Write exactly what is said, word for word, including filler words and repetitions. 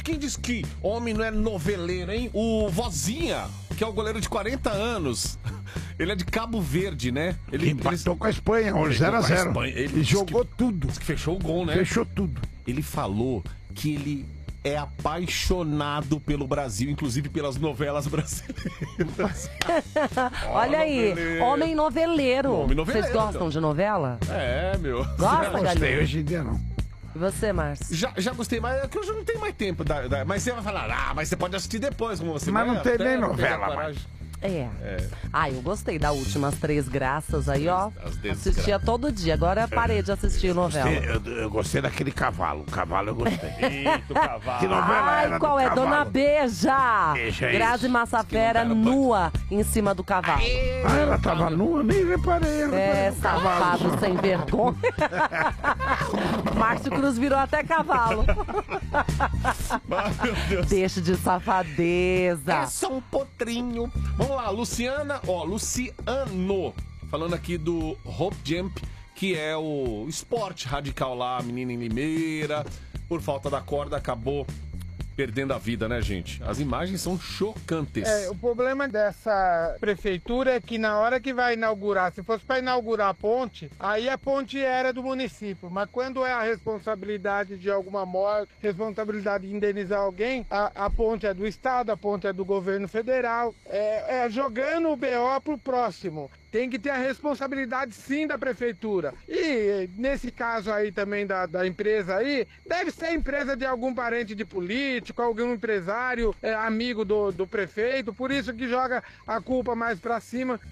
quem diz que homem não é noveleiro, hein? O Vozinha, que é o goleiro de quarenta anos. Ele é de Cabo Verde, né? Ele Que empatou ele... com a Espanha, hoje zero a zero. Ele e jogou que... tudo. Diz que fechou o gol, né? Fechou tudo. Ele falou que ele é apaixonado pelo Brasil, inclusive pelas novelas brasileiras. Olha aí, noveleiro. homem noveleiro. Homem noveleiro. Vocês gostam de novela? É, meu. Gosta, Gostei, Galinha? hoje em dia não. E você, Márcio? Já, já gostei, mas é que hoje não tem mais tempo. Da, da, mas você vai falar, ah, mas você pode assistir depois, como você Mas vai, não tem até nem não novela, ter coragem. É. É. Ah, eu gostei da última, as Três Graças aí, ó. As desgraças. Assistia todo dia, agora parei de assistir novela. Eu, eu gostei daquele cavalo. O cavalo eu gostei. Eita, o cavalo. Que novela Ai, era qual do é? cavalo? Dona Beija! Beija, é Grazi isso. Massafera Que não nua em cima do cavalo. Ah, ela tava nua, nem reparei. Eu É, reparei no cavalo. safado, sem vergonha. Márcio Cruz virou até cavalo. Ai, meu Deus. Deixa de safadeza. É só um potrinho. Vamos lá, Luciana, ó, Luciano, falando aqui do Hope Jump, que é o esporte radical lá, a menina em Limeira, por falta da corda, acabou perdendo a vida, né, gente? As imagens são chocantes. É, o problema dessa prefeitura é que na hora que vai inaugurar, se fosse para inaugurar a ponte, aí a ponte era do município, mas quando é a responsabilidade de alguma morte, responsabilidade de indenizar alguém, a, a ponte é do estado, a ponte é do governo federal, é, é jogando o B O pro próximo. Tem que ter a responsabilidade sim da prefeitura. E nesse caso aí também da, da empresa aí, deve ser empresa de algum parente de político, algum empresário, é, amigo do, do prefeito, por isso que joga a culpa mais pra cima.